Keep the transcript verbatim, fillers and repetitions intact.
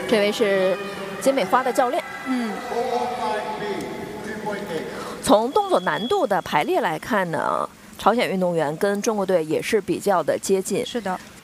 这位是金美花的教练。 嗯， 从动作难度的排列来看呢，朝鲜运动员跟中国队也是比较的接近。 是的。